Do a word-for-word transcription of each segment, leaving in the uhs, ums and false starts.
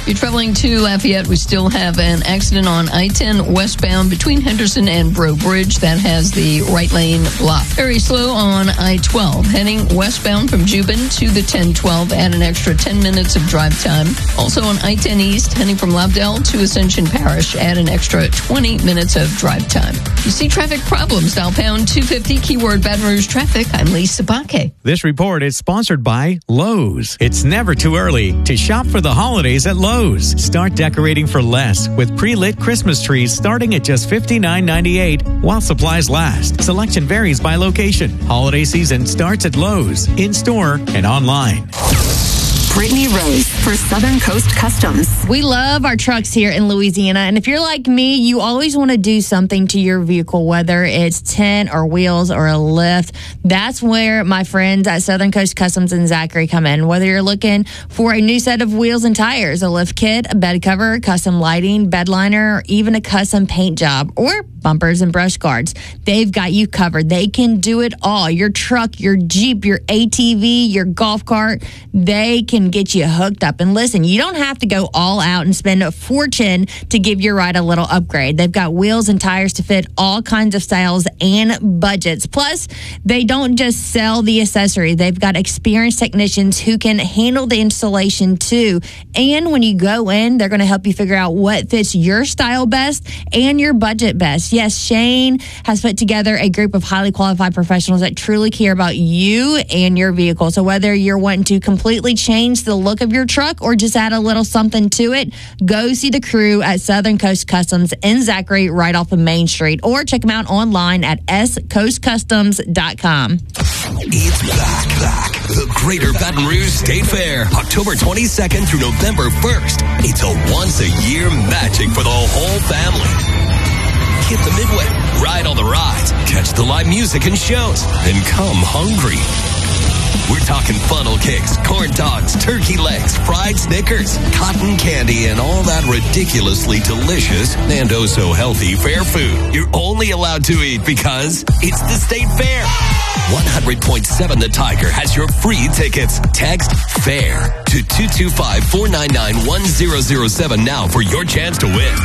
You're traveling to Lafayette, we still have an accident on I ten westbound between Henderson and Breaux Bridge that has the right lane blocked. Very slow on I twelve, heading westbound from Juban to the ten twelve, add an extra ten minutes of drive time. Also on I ten East, heading from Lobdell to Ascension Parish, add an extra twenty minutes of drive time. You see traffic problems, dial pound two fifty, keyword Baton Rouge traffic. I'm Lisa Bakke. This report is sponsored by Lowe's. It's never too early to shop for the holidays at Lowe's. Start decorating for less with pre-lit Christmas trees starting at just fifty-nine ninety-eight while supplies last. Selection varies by location. Holiday season starts at Lowe's, in-store and online. Brittany Rose for Southern Coast Customs. We love our trucks here in Louisiana, and if you're like me, you always want to do something to your vehicle, whether it's tint or wheels or a lift. That's where my friends at Southern Coast Customs and Zachary come in. Whether you're looking for a new set of wheels and tires, a lift kit, a bed cover, custom lighting, bed liner, or even a custom paint job, or bumpers and brush guards, they've got you covered. They can do it all. Your truck, your Jeep, your A T V, your golf cart, they can get you hooked up. And listen, you don't have to go all out and spend a fortune to give your ride a little upgrade. They've got wheels and tires to fit all kinds of styles and budgets. Plus, they don't just sell the accessory. They've got experienced technicians who can handle the installation too. And when you go in, they're going to help you figure out what fits your style best and your budget best. Yes, Shane has put together a group of highly qualified professionals that truly care about you and your vehicle. So whether you're wanting to completely change the look of your truck or just add a little something to it, go see the crew at Southern Coast Customs in Zachary right off of Main Street, or check them out online at s coast customs dot com. It's back, back. The Greater Baton Rouge State Fair, October twenty-second through November first. It's a once-a-year magic for the whole family. Hit the Midway, ride all the rides, catch the live music and shows, and come hungry. We're talking funnel cakes, corn dogs, turkey legs, fried Snickers, cotton candy, and all that ridiculously delicious and oh so healthy fair food you're only allowed to eat because it's the State Fair. one hundred point seven The Tiger has your free tickets. Text FAIR to two two five, four nine nine, one zero zero seven now for your chance to win.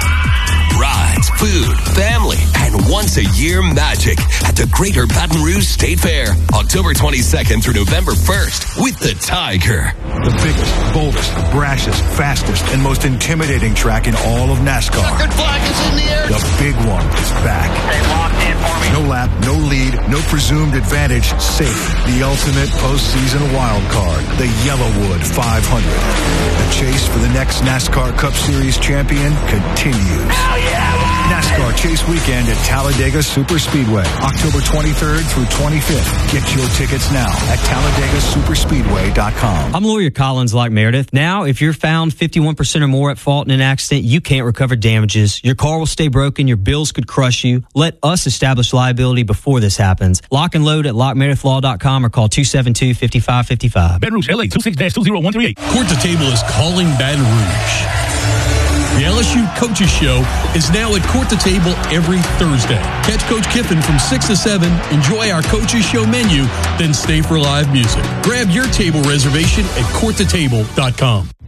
Rides, food, family, and once-a-year magic at the Greater Baton Rouge State Fair, October twenty-second through November first with the Tiger. The biggest, boldest, brashest, fastest, and most intimidating track in all of NASCAR. Checkered flag is in the air. The big one is back. Stay locked in for me. No lap, no lead, no presumed advantage, safe. The ultimate postseason wild card, the Yellowwood five hundred. The chase for the next NASCAR Cup Series champion continues. Hell yeah! NASCAR Chase Weekend at Talladega Superspeedway, October twenty-third through twenty-fifth. Get your tickets now at talladega superspeedway dot com. I'm lawyer Collins Lock Meredith. Now, if you're found fifty-one percent or more at fault in an accident, you can't recover damages. Your car will stay broken. Your bills could crush you. Let us establish liability before this happens. Lock and load at lock meredith law dot com or call two seven two, five five five five. Baton Rouge, L A, two six two zero one three eight. Court to Table is calling Baton Rouge. The L S U Coaches Show is now at Court to Table every Thursday. Catch Coach Kiffin from six to seven, enjoy our Coaches Show menu, then stay for live music. Grab your table reservation at court to table dot com.